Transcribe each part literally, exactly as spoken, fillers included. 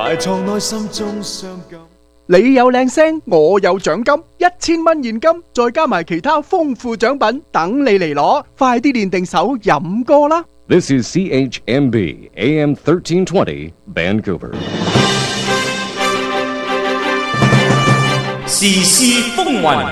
埋藏內心中傷感。 你有靚聲，我有獎金，一千蚊現金，再加埋其他豐富獎品，等你嚟攞。快啲練定手飲歌啦！ This is C H M B A M thirteen twenty Vancouver。 時事風雲，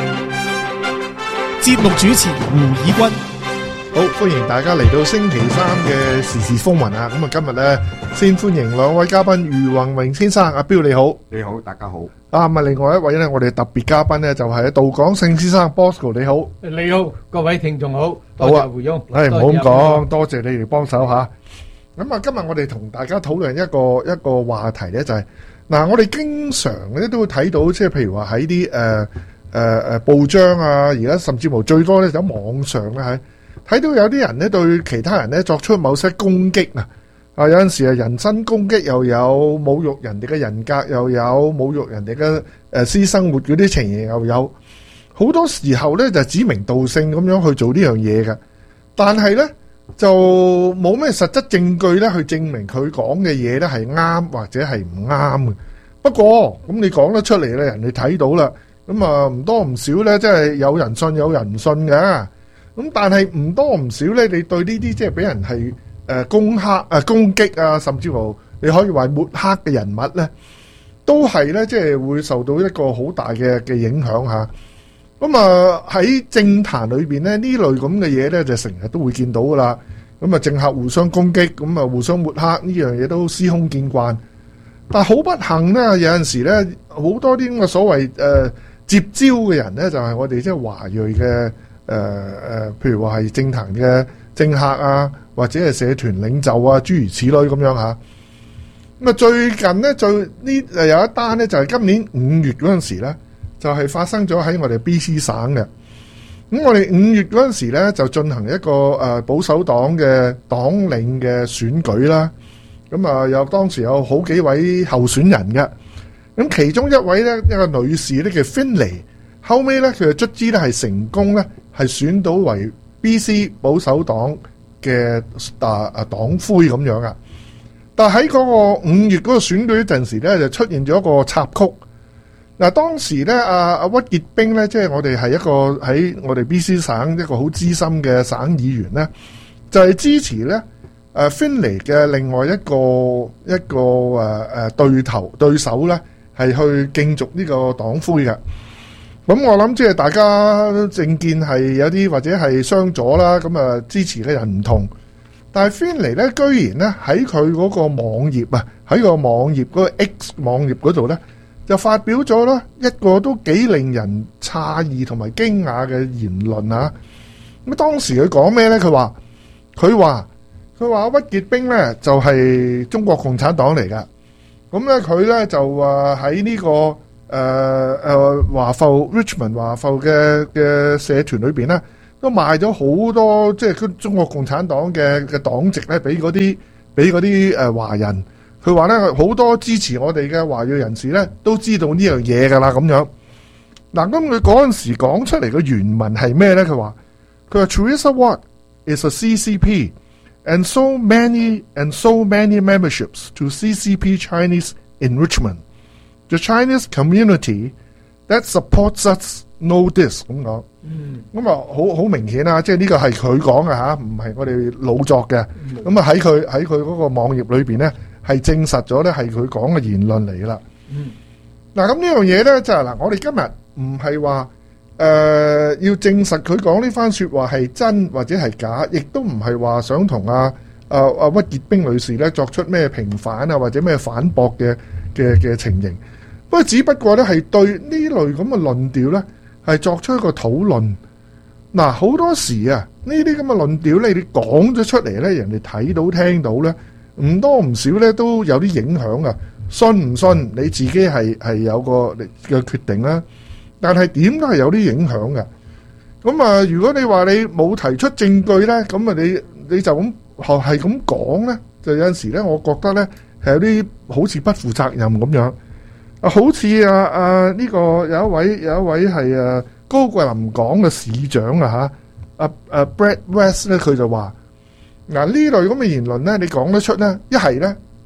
節目主持胡以軍。 好，歡迎大家嚟到星期三嘅時事風雲啊！咁啊，今日咧先歡迎兩位嘉賓，余宏榮先生，阿彪你好， 你好，大家好。 啊，咁啊，另外一位咧，我哋特別嘉賓咧就係杜廣勝先生 ，Bosco 你好， 你好，各位聽眾好， 好啊， 胡翁， 係唔好咁講，多謝你哋幫手吓。咁啊，今日我哋同大家討論一個一個話題咧，就係嗱，我哋經常咧都會睇到，即係譬如話喺啲誒誒誒報章啊，而家甚至乎最多咧就喺網上咧係。睇到有啲人咧對其他人咧作出某些攻擊啊！啊，有陣時啊人身攻擊又有，侮辱人哋嘅人格又有，侮辱人哋嘅誒私生活嗰啲情形又有。好多時候咧就指名道姓咁樣去做呢樣嘢嘅，但係咧就冇咩實質證據咧去證明佢講嘅嘢咧係啱或者係唔啱嘅。不過咁你講得出嚟咧，人哋睇到啦，咁啊唔多唔少咧，即係有人信有人唔信嘅。咁但係唔多唔少咧，你對呢啲即係俾人係誒攻克誒攻擊啊，甚至乎你可以話抹黑嘅人物咧，都係咧即係會受到一個好大嘅嘅影響吓。咁啊喺政壇裏邊咧，呢類咁嘅嘢咧就成日都會見到噶啦。咁啊政客互相攻擊，咁啊互相抹黑呢樣嘢都司空見慣。但係好不幸咧，有陣時咧好多啲咁嘅所謂誒、呃、接招嘅人咧，就係、是、我哋即係華裔嘅。誒誒、呃，譬如話係政壇嘅政客啊，或者係社團領袖啊，諸如此類咁樣嚇。咁啊，最近呢，最呢誒有一單呢，就係、是、今年五月嗰陣時咧，就係、是、發生咗喺我哋 B C 省嘅。咁我哋五月嗰陣時咧，就進行一個誒、呃、保守黨嘅黨領嘅選舉啦。咁啊，有當時有好幾位候選人嘅。咁其中一位咧，一個女士咧叫 Finlay， 後尾咧佢就卒之咧係成功咧。係選到為 B C 保守黨嘅啊啊黨魁咁樣啊，但喺嗰個五月嗰個選舉嗰陣時咧，就出現咗一個插曲。嗱，當時咧阿阿屈傑兵咧，即係我哋係一個喺我哋 B C 省一個好資深嘅省議員咧，就係支持咧誒 Finlay 嘅另外一個一個誒誒對頭對手咧，係去競逐呢個黨魁嘅。咁我諗即係大家政見係有啲或者係相左啦，咁啊支持嘅人唔同，但係 Finlay 咧居然咧喺佢嗰個網頁啊，喺個網頁嗰個 X 網頁嗰度咧，就發表咗咧一個都幾令人詫異同埋驚訝嘅言論啊！咁當時佢講咩咧？佢話佢話佢話屈傑兵咧就係中國共產黨嚟噶，咁咧佢咧就話喺呢個。誒誒華埠 Richmond 華埠嘅嘅社團裏邊咧，都賣咗好多即係中國共產黨嘅嘅黨籍咧，俾嗰啲俾嗰啲誒華人。佢話咧好多支持我哋嘅華裔人士咧，都知道呢樣嘢㗎啦咁樣。嗱，咁佢嗰陣時講出嚟嘅原文係咩咧？佢話佢話 Teresa Watt is a C C P and so many and so many memberships to C C P Chinese in Richmond.The Chinese community that supports us know this 咁講，咁啊好好明顯啦，即係呢個係佢講嘅吓，唔係我哋老作嘅。咁啊喺佢喺佢嗰個網頁裏邊咧，係證實咗咧係佢講嘅言論嚟噶啦。嗱咁呢樣嘢咧就係嗱，我哋今日唔係話誒要證實佢講呢番說話係真或者係假，亦都唔係話想同阿阿阿屈傑兵女士咧作出咩平反啊或者咩反駁嘅嘅嘅情形。不過只不過咧係對呢類咁嘅論調咧係作出一個討論。嗱，好多時啊呢啲咁嘅論調咧，你講咗出嚟咧，人哋睇到聽到咧，唔多唔少咧都有啲影響啊。信唔信你自己係係有個嘅決定啦。但係點都係有啲影響嘅。咁啊，如果你話你冇提出證據咧，咁啊你你就咁學係咁講咧，就有陣時咧，我覺得咧係有啲好似不負責任咁樣。啊，好似啊啊呢個有一位有一位係啊高桂林港嘅市長啊嚇，啊啊 Brad West 咧佢就話嗱呢類咁嘅言論咧，你講得出咧，一係咧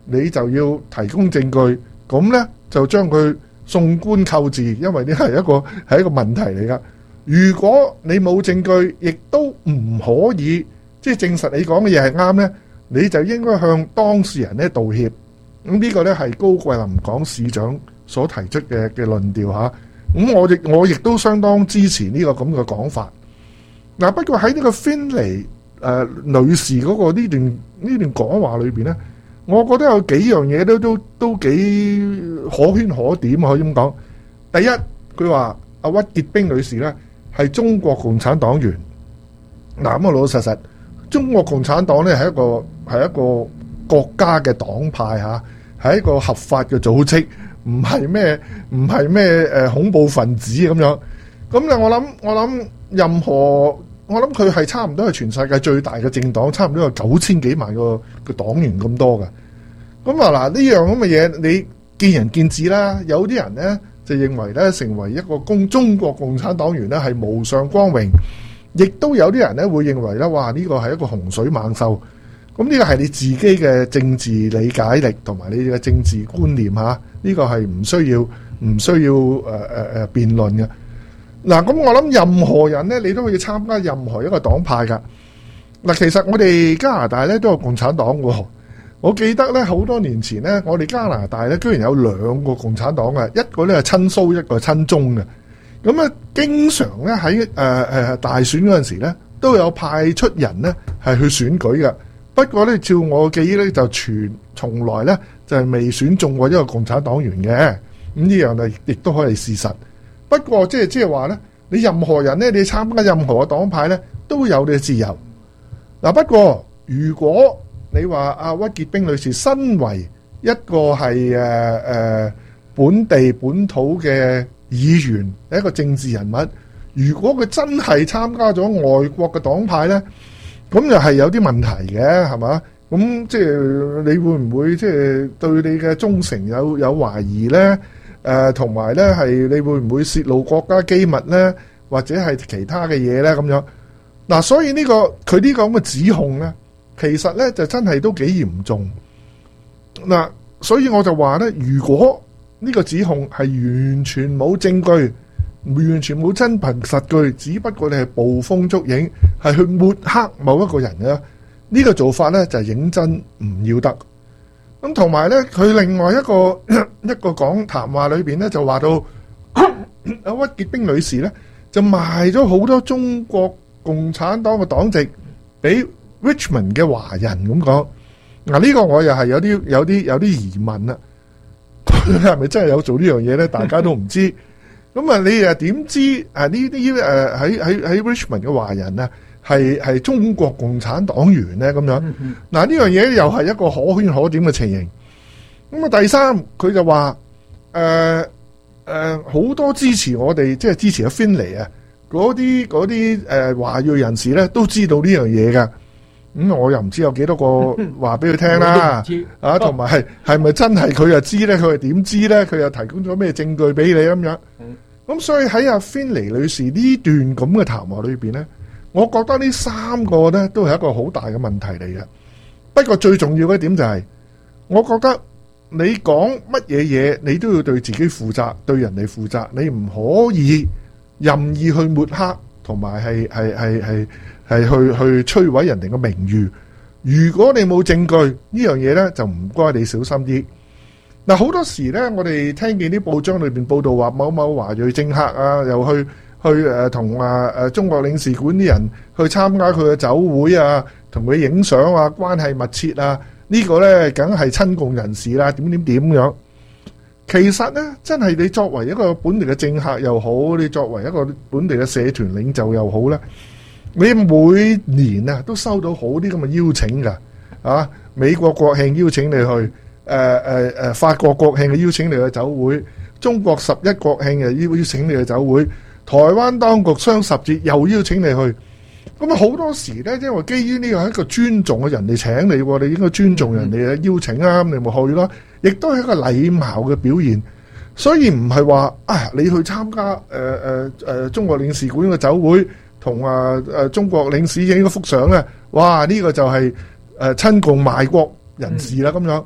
你就要提供證據，咁呢，就將佢送官扣治，因為呢係一個係一個問題嚟噶。如果你冇證據，亦都唔可以即係證實你講嘅嘢係啱呢，你就應該向當事人咧道歉。咁呢個呢係高桂林港市長所提出嘅嘅論調嚇。咁我亦我亦都相當支持呢個咁嘅講法。嗱，不過喺呢個芬尼誒女士嗰個呢段呢段講話裏邊呢，我覺得有幾樣嘢都都都幾可圈可點，可以咁講。第一，佢話阿屈潔冰女士呢係中國共產黨員。嗱，咁啊老老實實，中國共產黨呢係一個係一個國家嘅黨派嚇，係一個合法嘅組織，唔係咩唔係咩誒恐怖分子咁樣。咁咧，我諗我諗任何我諗佢係差唔多係全世界最大嘅政黨，差唔多有九千幾萬個個黨員咁多嘅。咁啊嗱，呢樣咁嘅嘢，你見仁見智啦。有啲人呢就認為咧，成為一個共中國共產黨員咧係無上光榮，亦都有啲人咧會認為咧，哇！呢個係一個洪水猛獸。咁呢個係你自己嘅政治理解力同埋你嘅政治觀念嚇，呢個係唔需要唔需要誒誒誒辯論嘅。嗱，咁我諗任何人咧，你都可以參加任何一個黨派噶。嗱，其實我哋加拿大咧都有共產黨嘅。我記得咧好多年前咧，我哋加拿大咧居然有兩個共產黨嘅，一個咧係親蘇，一個係親中嘅。咁啊，經常咧喺誒誒大選嗰陣時咧，都有派出人咧係去選舉嘅。不過咧，照我記憶咧，就全從來咧就係未選中過一個共產黨員嘅。咁呢樣就亦都可以事實。不過即係即係話咧，你任何人咧，你參加任何嘅黨派咧，都有你嘅自由。嗱，不過如果你話阿屈潔冰女士身為一個係誒誒本地本土嘅議員，一個政治人物，如果佢真係參加咗外國嘅黨派咧，咁又係有啲問題嘅，係嘛？咁即係你會唔會即係對你嘅忠誠有有懷疑咧？誒同埋咧係你會唔會泄露國家機密咧，或者係其他嘅嘢咧咁樣？嗱，所以呢個佢呢個咁嘅指控咧，其實咧就真係都幾嚴重。嗱，所以我就話咧，如果呢個指控係完全冇證據，完全冇真憑實據，只不過你係捕風捉影，係去抹黑某一個人嘅，呢個做法咧就係認真唔要得。咁同埋咧，佢另外一個一個講談話裏邊咧，就話到阿屈潔冰女士咧，就賣咗好多中國共產黨嘅黨籍俾 Richmond 嘅華人咁講。嗱，呢個我又係有啲有啲有啲疑問啦，佢係咪真係有做呢樣嘢咧？大家都唔知。咁啊，你又點知啊？呢啲誒喺喺喺 Richmond 嘅華人啊？係係中國共產黨員咧咁樣，嗱呢樣嘢又係一個可圈可點嘅情形。咁啊，第三佢就話誒誒好多支持我哋，即係支持阿芬尼啊，嗰啲嗰啲誒華裔人士咧都知道呢樣嘢噶。咁、嗯、我又唔知有幾多個話俾佢聽啦，啊，同埋係係咪真係佢又知咧？佢係點知咧？佢又提供咗咩證據俾你咁樣？咁所以喺阿芬尼女士呢段咁嘅談話裏邊咧，我覺得呢三個呢都係一個好大嘅問題嚟嘅。不過最重要嘅一點就係，我覺得你講乜嘢嘢，你都要對自己負責，對人哋負責。你唔可以任意去抹黑，同埋係係係係係去去摧毀人哋嘅名譽。如果你冇證據呢樣嘢呢，就唔該你小心啲。嗱，好多時呢，我哋聽見啲報章裏邊報道話某某華裔政客啊，又去。去誒同啊誒中國領事館啲人去參加佢嘅酒會啊，同佢影相啊，關係密切啊，呢個呢梗係親共人士啦，點點點樣。其實呢，真係你作為一個本地嘅政客又好，你作為一個本地嘅社團領袖又好呢，你每年啊都收到好啲咁嘅邀請㗎，啊，美國國慶邀請你去，誒誒誒法國國慶嘅邀請你去酒會，中國十一國慶嘅邀邀請你去酒會。台灣當局雙十節又邀請你去，咁啊好多時呢，因為基於呢個係一個尊重嘅，人哋請你，你應該尊重人哋嘅邀請啊，咁你咪去咯，亦都係一個禮貌嘅表現。所以唔係話啊，你去參加誒誒誒中國領事館嘅酒會，同啊誒中國領事影嗰幅相咧，哇！呢、這個就係誒親共賣國人士啦咁樣。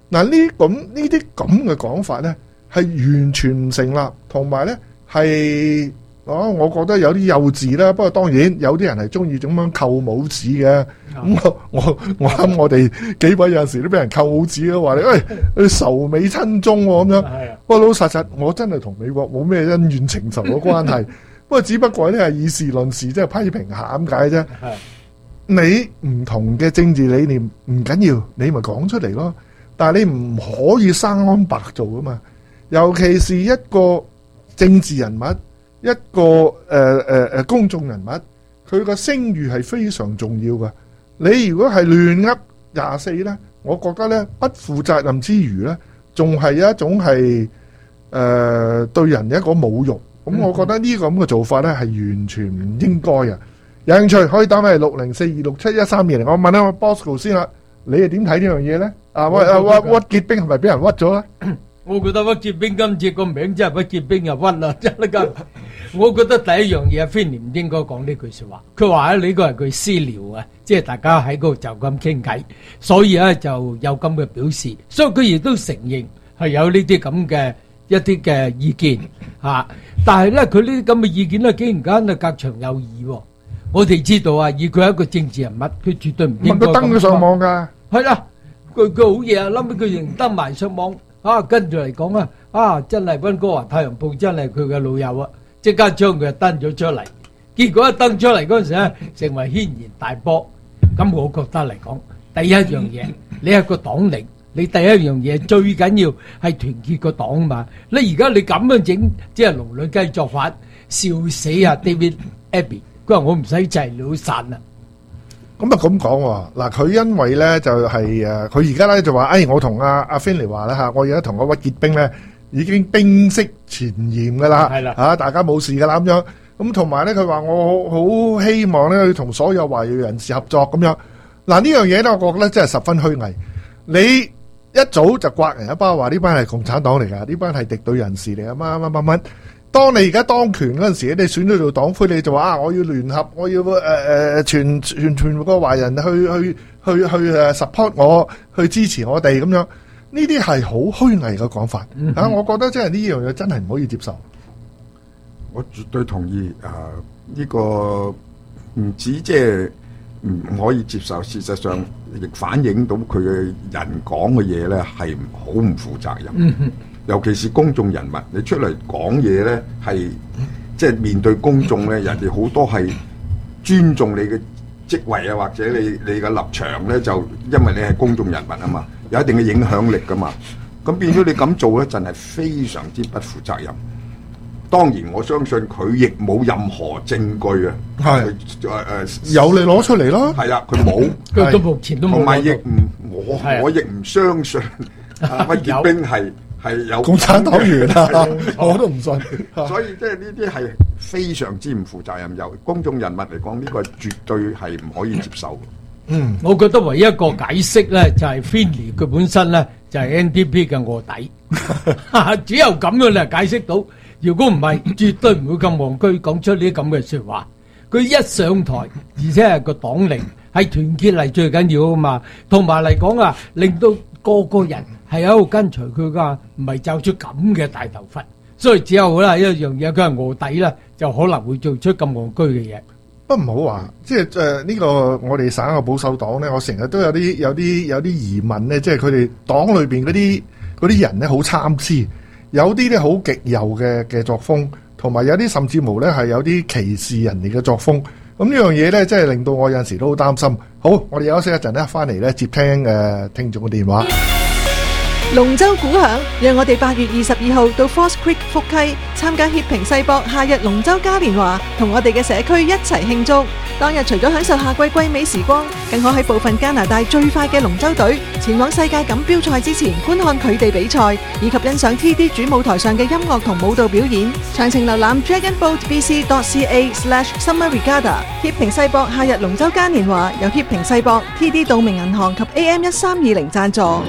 嗱，呢咁呢啲咁嘅講法咧，係完全唔成立，同埋咧係。哦，我覺得有啲幼稚啦，不過當然有啲人係中意咁樣扣帽子嘅。咁我我我諗我哋幾位有陣時都俾人扣帽子咯，話你喂你仇美親中喎咁樣。不過老實實，我真係同美國冇咩恩怨情仇嘅關係。不過只不過咧係以事論事，即係批評下咁解啫。你唔同嘅政治理念唔緊要，你咪講出嚟咯。但係你唔可以生安白做噶嘛，尤其是一個政治人物。一個誒誒誒公眾人物，佢個聲譽係非常重要嘅。你如果係亂噏廿四咧，我覺得咧不負責任之餘咧，仲係一種係誒、呃、對人一個侮辱。咁我覺得呢個咁嘅做法咧係完全唔應該嘅。有興趣可以打嚟六零四二六七一三二零。我問下我 Bosco 先啦，你係點睇呢樣嘢咧？啊喂啊屈傑兵係咪俾人屈咗咧？ 我覺得屈傑兵今次個名真係屈傑兵又屈啦，真係㗎。我覺得第一樣嘢，菲廉唔應該講呢句説話。佢話咧，呢個係佢私聊啊，即係大家喺嗰度就咁傾偈，所以咧就有咁嘅表示。所以佢亦都承認係有呢啲咁嘅一啲嘅意見嚇。但係咧，佢呢啲咁嘅意見咧，竟然間啊隔牆有耳喎。我哋知道啊，以佢係一個政治人物，佢絕對唔應該咁講。 登咗上網㗎。 係啦，佢佢好嘢啊！諗起佢仍登埋上網。啊，跟住嚟講啊，啊真係溫哥華太陽報真係佢嘅老友啊！即刻將佢登咗出嚟，結果一登出嚟嗰陣時咧，成為軒然大波。咁我覺得嚟講，第一樣嘢，你係個黨領，你第一樣嘢最緊要係團結個黨嘛。你而家你咁樣整，即係龍女雞作法，笑死啊 David Abbey！佢話我唔使制，你好散啦。 咁啊咁講喎，嗱佢因為咧就係誒，佢而家咧就話，誒我同阿阿菲尼話啦嚇，我而家同個屈傑兵咧已經冰釋前嫌噶啦，係啦嚇，大家冇事噶啦咁樣。咁同埋咧，佢話我好希望咧去同所有華裔人士合作咁樣。嗱呢樣嘢咧，我覺得真係十分虛偽。你一早就刮人一包，話呢班係共產黨嚟㗎，呢班係敵對人士嚟啊，乜乜乜乜。當你而家當權嗰陣時，你選咗做黨魁，你就話啊，我要聯合，我要誒誒、呃、全全全個華人去去去去誒 support 我，去支持我哋咁樣。呢啲係好虛偽嘅講法、嗯、啊！我覺得真係呢樣嘢真係唔可以接受。 我絕對同意啊！呢、這個唔止即係唔唔可以接受，事實上亦反映到佢嘅人講嘅嘢咧係好唔負責任。嗯尤其是公眾人物，你出嚟講嘢咧，係即係面對公眾咧，人哋好多係尊重你嘅職位啊，或者你你嘅立場咧，就因為你係公眾人物啊嘛，有一定嘅影響力噶嘛。咁變咗你咁做咧，真係非常之不負責任。當然，我相信佢亦冇任何證據啊，係誒誒， 有你攞出嚟咯。 係啊，佢冇， 佢到目前都冇。 同埋亦唔我我亦唔相信啊，屈傑兵係。係有共產黨員啊，我都唔信。 所以即係呢啲係非常之唔負責任。由公眾人物嚟講，呢、這個絕對係唔可以接受。 嗯，我覺得唯一一個解釋咧，就係 Finley 佢本身咧就係 N D P 嘅臥底，只有咁樣嚟解釋到。如果唔係，絕對唔會咁戇居講出呢啲咁嘅説話。佢一上台，而且係個黨領，係團結係最緊要啊嘛。同埋嚟講啊，令到個個人係喺度跟隨佢噶，唔係走出咁嘅大頭佛。所以只有啦一樣嘢，佢係臥底啦，就可能會做出咁戇居嘅嘢。 不唔好話，即係誒呢個我哋省嘅保守黨咧，我成日都有啲有啲有啲疑問咧，即係佢哋黨裏邊嗰啲嗰啲人咧好參差，有啲咧好極右嘅嘅作風，同埋有啲甚至乎咧係有啲歧視人哋嘅作風。咁呢樣嘢咧，真係令到我有陣時都好擔心。好，我哋休息一陣咧，翻嚟咧接聽誒、呃、聽眾嘅電話。 龍舟鼓響，讓我哋八月二十二號到 False Creek 福溪參加協平世博夏日龍舟嘉年華，同我哋嘅社區一齊慶祝。當日除咗享受夏季季美時光，更可喺部分加拿大最快嘅龍舟隊前往世界錦標賽之前觀看佢哋比賽，以及欣賞 T D 主舞台上嘅音樂同舞蹈表演。詳情瀏覽 dragon boat b c dot c a slash summer regatta。協平世博夏日龍舟嘉年華由協平世博、T D 道明銀行及 A M 一三二零贊助。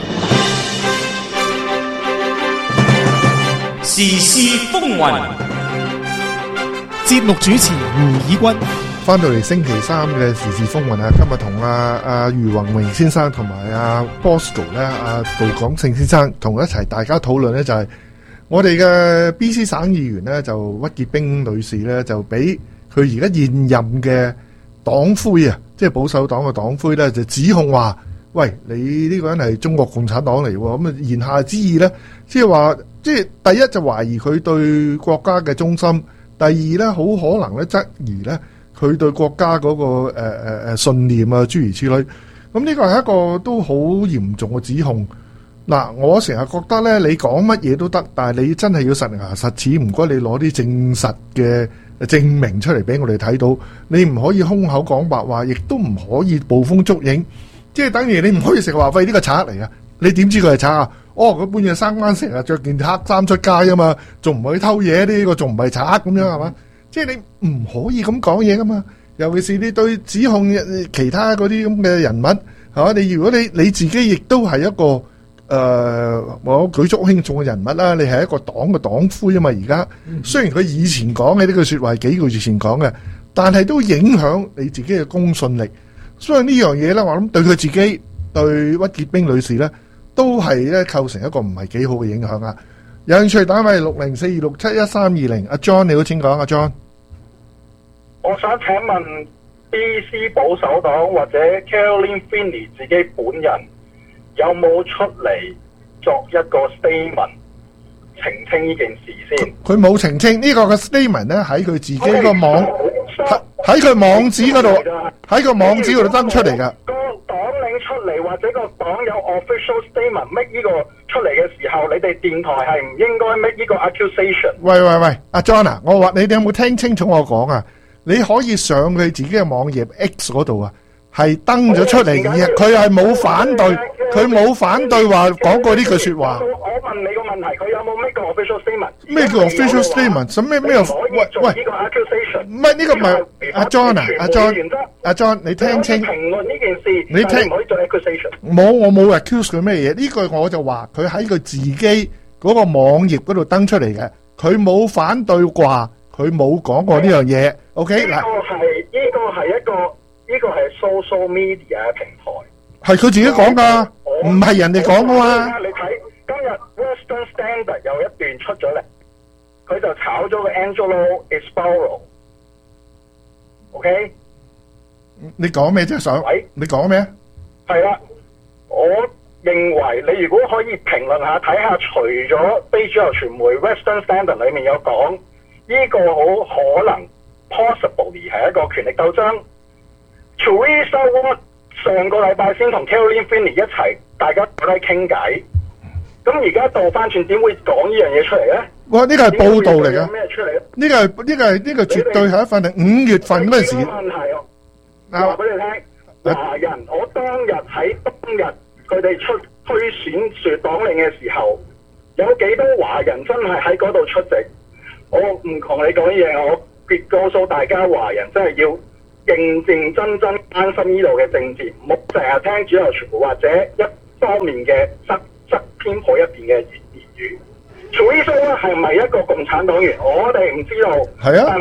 時事風雲，節目主持吳以軍。 翻到嚟星期三嘅時事風雲啊，今日同阿阿余宏榮先生同埋阿 Bosco 咧，阿杜廣勝先生同一齊大家討論咧，就係我哋嘅 B C 省議員咧，就屈潔冰女士咧，就俾佢而家現任嘅黨魁啊，即係保守黨嘅黨魁咧，就指控話：喂，你呢個人係中國共產黨嚟喎。咁啊，言下之意咧，即係話，即係第一就懷疑佢對國家嘅忠心。第二咧，好可能咧質疑咧佢對國家嗰、那個誒誒誒信念啊，諸如此類。咁呢個係一個都好嚴重嘅指控。嗱，我成日覺得咧，你講乜嘢都得，但係你真係要實牙實齒，唔該你攞啲證實嘅證明出嚟俾我哋睇到。你唔可以空口講白話，亦都唔可以捕風捉影。即係等於你唔可以成日話喂，呢個賊嚟啊！你點知佢係賊啊？哦，佢半夜三更成日着件黑衫出街啊嘛，仲唔可以偷嘢？呢個仲唔係賊咁樣係嘛？即係你唔可以咁講嘢噶嘛。尤其是你對指控其他嗰啲咁嘅人物係嘛？你如果你你自己亦都係一個誒、呃，我舉足輕重嘅人物啦，你係一個黨嘅黨魁啊嘛。而家雖然佢以前講嘅呢句說話係幾個月前講嘅，但係都影響你自己嘅公信力。所以呢樣嘢咧，我諗對佢自己對屈潔冰女士咧，都係咧構成一個唔係幾好嘅影響啊！有興趣打嚟六零四二六七一三二零，阿 John 你好，請講，阿 John。 我想請問 B C 保守黨或者 Caroline Finley 自己本人有冇出嚟作一個 statement 澄清呢件事先？ 佢冇澄清呢、這個嘅 statement 咧，喺佢自己個網喺佢網址嗰度，喺個網址嗰度登出嚟噶。 個黨領出嚟或者個黨有 official statement make 呢個出嚟嘅時候，你哋電台係唔應該 make 呢個 accusation。 喂喂喂，阿 John 啊，我話你哋有冇聽清楚我講啊？你可以上佢自己嘅網頁 X 嗰度啊，係登咗出嚟嘅，佢係冇反對，佢冇反對話講過呢句說話。 我問你個問題，佢有冇 make 個 official statement？ 咩叫 official statement？ 什咩咩？喂喂， 呢個 accusation 唔係呢個唔係阿 John 啊，阿 John，阿 John，你聽清。 評論呢件事， 你聽唔可以做 accusation。 冇，我冇 accuse 佢咩嘢？呢句我就話佢喺佢自己嗰個網頁嗰度登出嚟嘅，佢冇反對啩。佢冇講過呢樣嘢 ，OK 嗱。 呢個係呢個係一個呢個係 social media 嘅平台， 係佢自己講噶，唔係人哋講噶嘛。 你睇今日 Western Standard 有一段出咗嚟，佢就炒咗個 Angelo Esparro。OK， 你講咩啫？想你講咩？ 係啦，我認為你如果可以評論下睇下，除咗非主流傳媒 Western Standard 裏面有講。呢、這個好可能 possibly 係一個權力鬥爭。Teresa Watt 上個禮拜先同 Caroline Finley 一齊，大家坐低傾偈。咁而家倒翻轉，點會講呢樣嘢出嚟咧？哇！ 呢個係報道嚟㗎。 咩出嚟咧？ 呢個係呢、這個係呢、這個絕對係一份五月份嗰陣時。 問題哦，話俾你聽，華人，我當日喺當日佢哋出推選説黨領嘅時候，有幾多華人真係喺嗰度出席？我唔同你講嘢，我別告訴大家，華人真係要認認真真關心呢度嘅政治，唔好成日聽主流傳媒或者一方面嘅側側偏頗一邊嘅言言語。Teresa 係咪一個共產黨員？我哋唔知道。係啊。